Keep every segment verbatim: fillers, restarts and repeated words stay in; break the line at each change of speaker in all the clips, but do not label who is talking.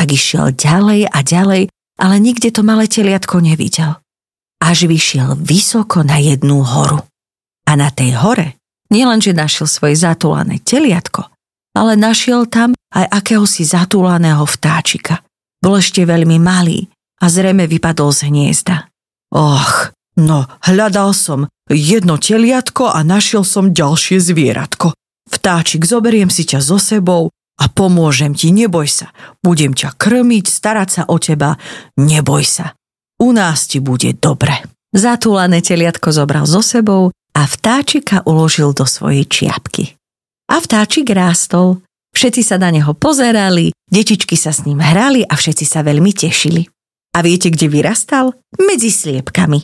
Tak išiel ďalej a ďalej, ale nikde to malé teliatko nevidel. Až vyšiel vysoko na jednu horu. A na tej hore nielenže našiel svoje zatúlané teliatko, ale našiel tam aj akéhosi zatúlaného vtáčika. Bol ešte veľmi malý a zrejme vypadol z hniezda. Och, no hľadal som jedno teliatko a našiel som ďalšie zvieratko. Vtáčik, zoberiem si ťa so sebou a pomôžem ti, neboj sa. Budem ťa krmiť, starať sa o teba, neboj sa. U nás ti bude dobre. Zatúlané teliatko zobral so sebou a vtáčika uložil do svojej čiapky. A vtáčik rástol. Všetci sa na neho pozerali, detičky sa s ním hrali a všetci sa veľmi tešili. A viete, kde vyrastal? Medzi sliepkami.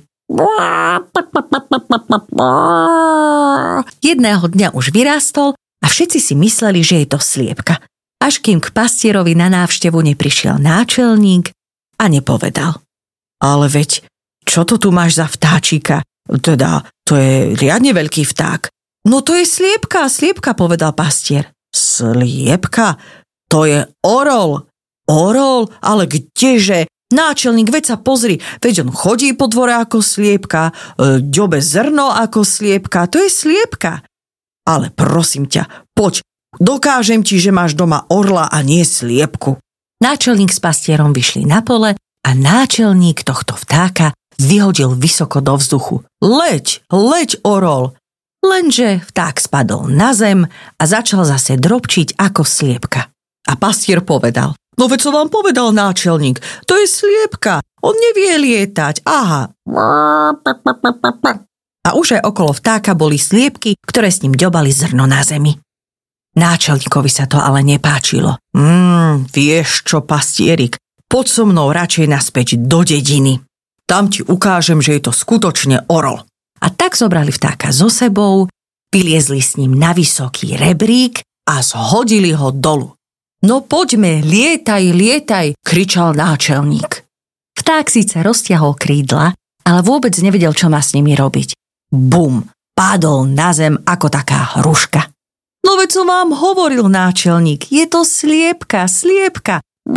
Jedného dňa už vyrástol a všetci si mysleli, že je to sliepka. Až kým k pastierovi na návštevu neprišiel náčelník a nepovedal: Ale veď, čo to tu máš za vtáčika? Teda, to je riadne veľký vták. No to je sliepka, sliepka, povedal pastier. Sliepka? To je orol. Orol? Ale kdeže? Náčelník, veď sa pozri, veď on chodí po dvore ako sliepka, ďobe zrno ako sliepka, to je sliepka. Ale prosím ťa, poď, dokážem ti, že máš doma orla a nie sliepku. Náčelník s pastierom vyšli na pole a náčelník tohto vtáka vyhodil vysoko do vzduchu. Leď, leď, orol. Lenže vták spadol na zem a začal zase drobčiť ako sliepka. A pastier povedal: No veď som vám povedal, náčelník, to je sliepka, on nevie lietať, aha. A už aj okolo vtáka boli sliepky, ktoré s ním ďobali zrno na zemi. Náčelníkovi sa to ale nepáčilo. Mmm, vieš čo, pastierik, poď so mnou radšej naspäť do dediny. Tam ti ukážem, že je to skutočne orol. A tak zobrali vtáka so sebou, vyliezli s ním na vysoký rebrík a zhodili ho dolu. No poďme, lietaj, lietaj, kričal náčelník. Vták síce roztiahol krídla, ale vôbec nevedel, čo má s nimi robiť. Bum, padol na zem ako taká hruška. No veď som vám hovoril, náčelník, je to sliepka, sliepka.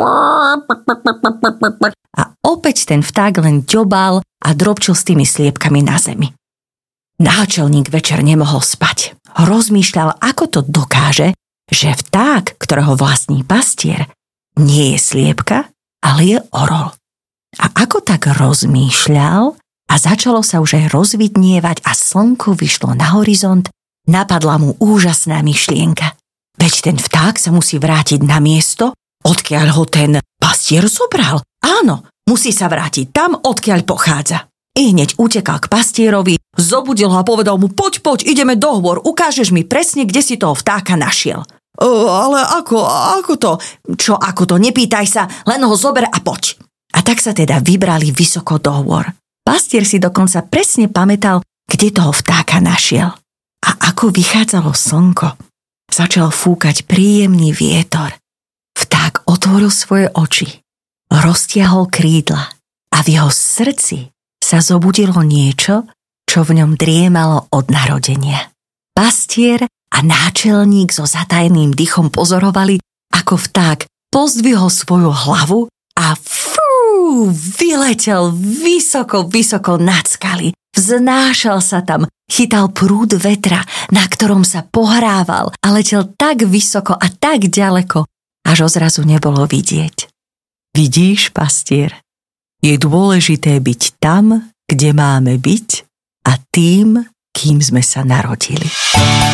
A opäť ten vták len ďobal a drobčil s tými sliepkami na zemi. Náčelník večer nemohol spať. Rozmýšľal, ako to dokáže, že vták, ktorého vlastní pastier, nie je sliepka, ale je orol. A ako tak rozmýšľal a začalo sa už aj rozvidnievať a slnko vyšlo na horizont, napadla mu úžasná myšlienka. Veď ten vták sa musí vrátiť na miesto, odkiaľ ho ten pastier zobral. Áno, musí sa vrátiť tam, odkiaľ pochádza. I hneď utekal k pastierovi, zobudil ho a povedal mu: Poď, poď, ideme do hôr, ukážeš mi presne, kde si toho vtáka našiel. O, ale ako, ako to? Čo ako to? Nepýtaj sa, len ho zober a poď. A tak sa teda vybrali vysoko do hôr. Pastier si dokonca presne pamätal, kde toho vtáka našiel. A ako vychádzalo slnko, začal fúkať príjemný vietor. Vták otvoril svoje oči, roztiahol krídla a v jeho srdci sa zobudilo niečo, čo v ňom driemalo od narodenia. Pastier a náčelník so zatajeným dychom pozorovali, ako vták pozdvihol svoju hlavu a fú, vyletel vysoko, vysoko nad skaly. Vznášal sa tam, chytal prúd vetra, na ktorom sa pohrával a letel tak vysoko a tak ďaleko, až ozrazu nebolo vidieť. Vidíš, pastier, je dôležité byť tam, kde máme byť a tým, kým sme sa narodili.